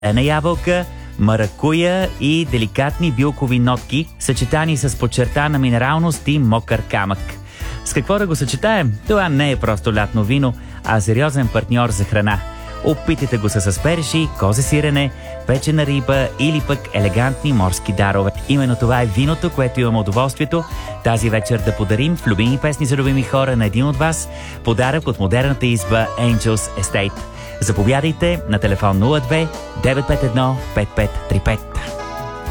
на ябълка, маракуя и деликатни билкови нотки, съчетани с подчертана минералност и мокър камък. С какво да го съчетаем? Това не е просто лятно вино, а сериозен партньор за храна. Опитайте го с аспержи, козе сирене, печена риба или пък елегантни морски дарове. Именно това е виното, което имам удоволствието тази вечер да подарим в любими песни за любими хора на един от вас. Подарък от модерната изба Angels Estate. Заповядайте на телефон 02 951 5535.